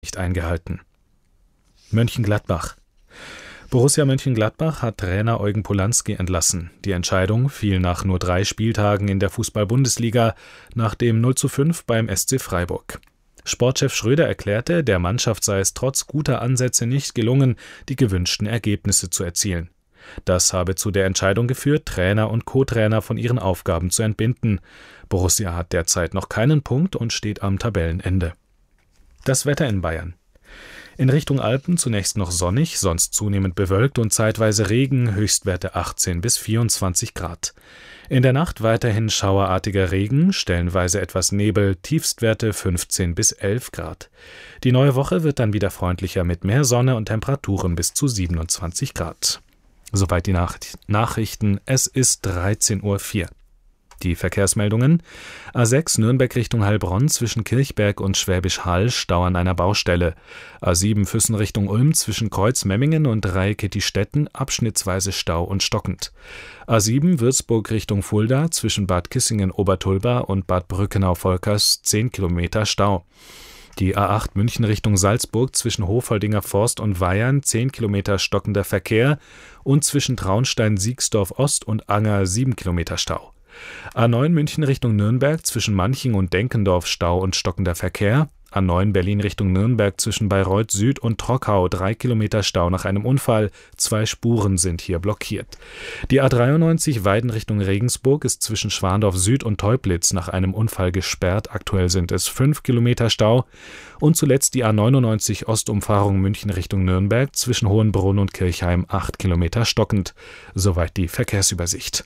nicht eingehalten. Mönchengladbach. Borussia Mönchengladbach hat Trainer Eugen Polanski entlassen. Die Entscheidung fiel nach nur 3 Spieltagen in der Fußball-Bundesliga nach dem 0:5 beim SC Freiburg. Sportchef Schröder erklärte, der Mannschaft sei es trotz guter Ansätze nicht gelungen, die gewünschten Ergebnisse zu erzielen. Das habe zu der Entscheidung geführt, Trainer und Co-Trainer von ihren Aufgaben zu entbinden. Borussia hat derzeit noch keinen Punkt und steht am Tabellenende. Das Wetter in Bayern. In Richtung Alpen zunächst noch sonnig, sonst zunehmend bewölkt und zeitweise Regen, Höchstwerte 18 bis 24 Grad. In der Nacht weiterhin schauerartiger Regen, stellenweise etwas Nebel, Tiefstwerte 15 bis 11 Grad. Die neue Woche wird dann wieder freundlicher mit mehr Sonne und Temperaturen bis zu 27 Grad. Soweit die Nachrichten. Es ist 13:04 Uhr. Die Verkehrsmeldungen: A6 Nürnberg Richtung Heilbronn zwischen Kirchberg und Schwäbisch Hall Stau an einer Baustelle. A7 Füssen Richtung Ulm zwischen Kreuzmemmingen und Rhein-Kettistetten abschnittsweise Stau und stockend. A7 Würzburg Richtung Fulda zwischen Bad Kissingen-Obertulba und Bad Brückenau-Volkers 10 Kilometer Stau. Die A8 München Richtung Salzburg zwischen Hofholdinger Forst und Weyern 10 Kilometer stockender Verkehr und zwischen Traunstein-Siegsdorf Ost und Anger 7 Kilometer Stau. A9 München Richtung Nürnberg zwischen Manching und Denkendorf Stau und stockender Verkehr. A9 Berlin Richtung Nürnberg zwischen Bayreuth Süd und Trockau 3 Kilometer Stau nach einem Unfall. 2 Spuren sind hier blockiert. Die A93 Weiden Richtung Regensburg ist zwischen Schwandorf Süd und Teublitz nach einem Unfall gesperrt. Aktuell sind es 5 Kilometer Stau. Und zuletzt die A99 Ostumfahrung München Richtung Nürnberg zwischen Hohenbrunn und Kirchheim 8 Kilometer stockend. Soweit die Verkehrsübersicht.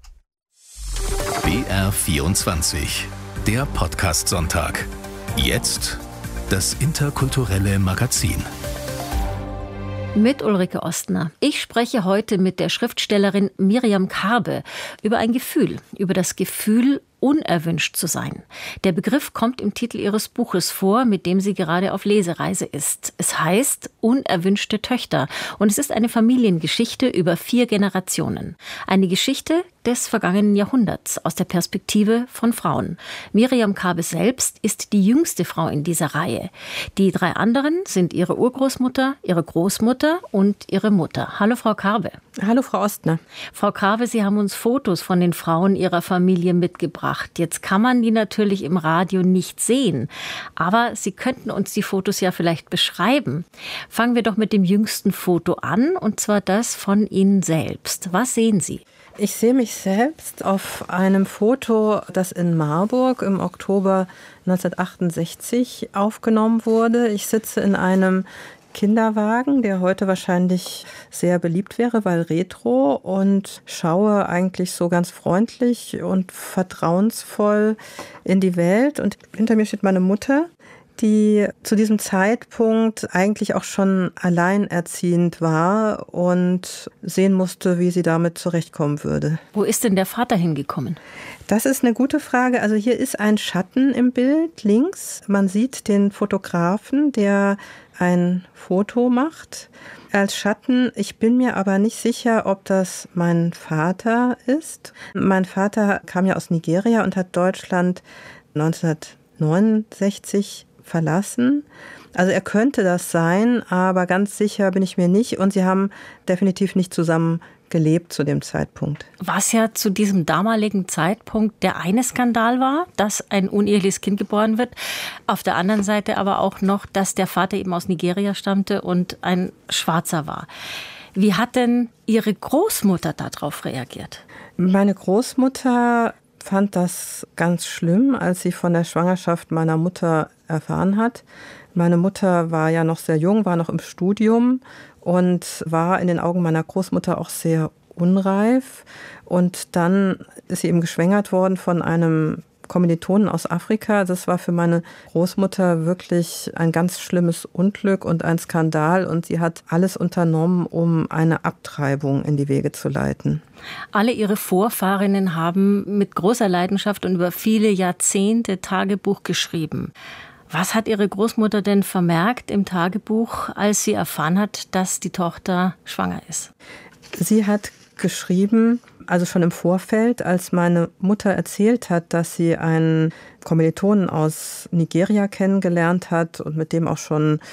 BR24, der Podcast-Sonntag. Jetzt das interkulturelle Magazin. Mit Ulrike Ostner. Ich spreche heute mit der Schriftstellerin Miriam Karbe über ein Gefühl, über das Gefühl, unerwünscht zu sein. Der Begriff kommt im Titel ihres Buches vor, mit dem sie gerade auf Lesereise ist. Es heißt Unerwünschte Töchter und es ist eine Familiengeschichte über 4 Generationen. Eine Geschichte des vergangenen Jahrhunderts aus der Perspektive von Frauen. Miriam Karbe selbst ist die jüngste Frau in dieser Reihe. Die 3 anderen sind ihre Urgroßmutter, ihre Großmutter und ihre Mutter. Hallo Frau Karbe. Hallo Frau Ostner. Frau Karbe, Sie haben uns Fotos von den Frauen Ihrer Familie mitgebracht. Jetzt kann man die natürlich im Radio nicht sehen, aber Sie könnten uns die Fotos ja vielleicht beschreiben. Fangen wir doch mit dem jüngsten Foto an, und zwar das von Ihnen selbst. Was sehen Sie? Ich sehe mich selbst auf einem Foto, das in Marburg im Oktober 1968 aufgenommen wurde. Ich sitze in einem Kinderwagen, der heute wahrscheinlich sehr beliebt wäre, weil retro, und schaue eigentlich so ganz freundlich und vertrauensvoll in die Welt. Und hinter mir steht meine Mutter, die zu diesem Zeitpunkt eigentlich auch schon alleinerziehend war und sehen musste, wie sie damit zurechtkommen würde. Wo ist denn der Vater hingekommen? Das ist eine gute Frage. Also hier ist ein Schatten im Bild links. Man sieht den Fotografen, der ein Foto macht als Schatten. Ich bin mir aber nicht sicher, ob das mein Vater ist. Mein Vater kam ja aus Nigeria und hat Deutschland 1969 verlassen. Also er könnte das sein, aber ganz sicher bin ich mir nicht. Und sie haben definitiv nicht zusammen gelebt zu dem Zeitpunkt. Was ja zu diesem damaligen Zeitpunkt der eine Skandal war, dass ein uneheliches Kind geboren wird. Auf der anderen Seite aber auch noch, dass der Vater eben aus Nigeria stammte und ein Schwarzer war. Wie hat denn Ihre Großmutter darauf reagiert? Meine Großmutter fand das ganz schlimm, als sie von der Schwangerschaft meiner Mutter erfahren hat. Meine Mutter war ja noch sehr jung, war noch im Studium und war in den Augen meiner Großmutter auch sehr unreif. Und dann ist sie eben geschwängert worden von einem Kommilitonen aus Afrika. Das war für meine Großmutter wirklich ein ganz schlimmes Unglück und ein Skandal. Und sie hat alles unternommen, um eine Abtreibung in die Wege zu leiten. Alle Ihre Vorfahrinnen haben mit großer Leidenschaft und über viele Jahrzehnte Tagebuch geschrieben. Was hat Ihre Großmutter denn vermerkt im Tagebuch, als sie erfahren hat, dass die Tochter schwanger ist? Sie hat geschrieben, Also schon im Vorfeld, als meine Mutter erzählt hat, dass sie einen Kommilitonen aus Nigeria kennengelernt hat und mit dem auch schon